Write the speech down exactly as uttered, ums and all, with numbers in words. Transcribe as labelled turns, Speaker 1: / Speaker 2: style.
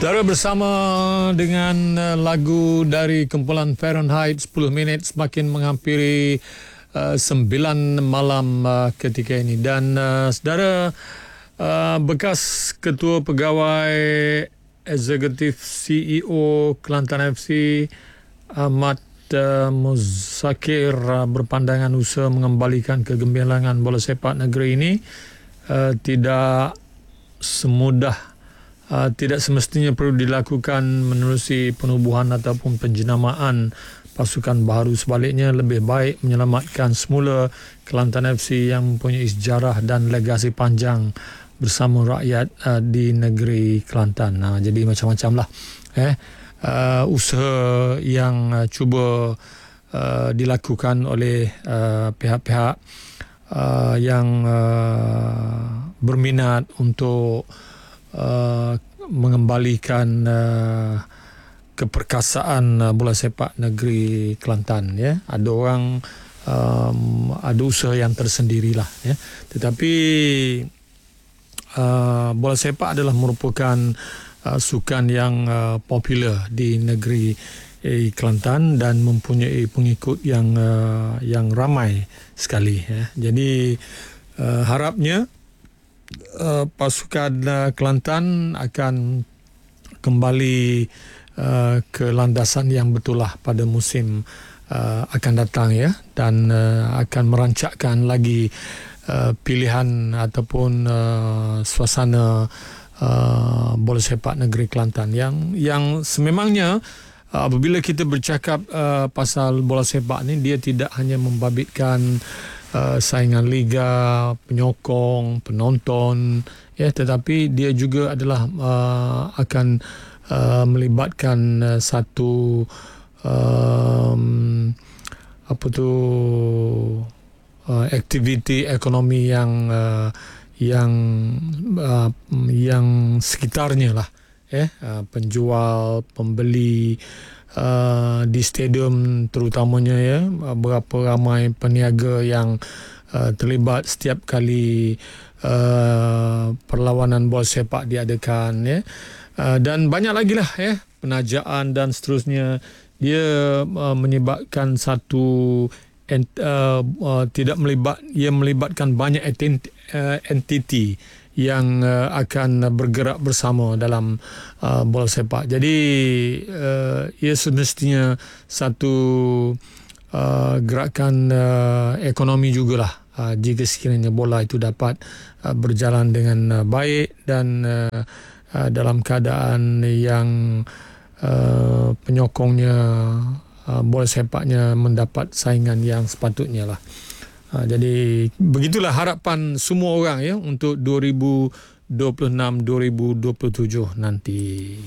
Speaker 1: Saudara, bersama dengan uh, lagu dari kumpulan Fahrenheit, sepuluh minit semakin menghampiri uh, sembilan malam uh, ketika ini. Dan uh, saudara, uh, bekas Ketua Pegawai Eksekutif C E O Kelantan F C Ahmad uh, Muzakir uh, berpandangan usaha mengembalikan kegemilangan bola sepak negeri ini uh, tidak semudah Uh, tidak semestinya perlu dilakukan menerusi penubuhan ataupun penjenamaan pasukan baru. Sebaliknya, lebih baik menyelamatkan semula Kelantan F C yang mempunyai sejarah dan legasi panjang bersama rakyat uh, di negeri Kelantan. Uh, jadi macam-macam lah eh, uh, usaha yang uh, cuba uh, dilakukan oleh uh, pihak-pihak uh, yang uh, berminat untuk Uh, mengembalikan uh, keperkasaan uh, bola sepak negeri Kelantan, ya. Ada orang um, ada usaha yang tersendirilah, ya. Tetapi uh, bola sepak adalah merupakan uh, sukan yang uh, popular di negeri eh, Kelantan dan mempunyai pengikut yang uh, yang ramai sekali, ya. Jadi uh, harapnya Uh, pasukan uh, Kelantan akan kembali uh, ke landasan yang betul lah pada musim uh, akan datang, ya, dan uh, akan merancakkan lagi uh, pilihan ataupun uh, suasana uh, bola sepak negeri Kelantan yang yang sememangnya uh, apabila kita bercakap uh, pasal bola sepak ni, dia tidak hanya membabitkan Uh, saingan liga, penyokong, penonton, ya, tetapi dia juga adalah uh, akan uh, melibatkan uh, satu um, apa tu uh, aktiviti ekonomi yang uh, yang uh, yang sekitarnya lah, ya, uh, penjual, pembeli Uh, di stadium terutamanya, ya, berapa ramai peniaga yang uh, terlibat setiap kali uh, perlawanan bola sepak diadakan, ya, uh, dan banyak lagi lah, ya, penajaan dan seterusnya. Dia uh, menyebabkan satu ent, uh, uh, tidak melibat, ia melibatkan banyak entiti, uh, entiti yang uh, akan bergerak bersama dalam uh, bola sepak. Jadi uh, ia semestinya satu uh, gerakan uh, ekonomi jugalah, uh, jika sekiranya bola itu dapat uh, berjalan dengan uh, baik dan uh, uh, dalam keadaan yang uh, penyokongnya, uh, bola sepaknya mendapat saingan yang sepatutnya lah. Ha, jadi begitulah harapan semua orang, ya, untuk dua ribu dua puluh enam dua ribu dua puluh tujuh nanti.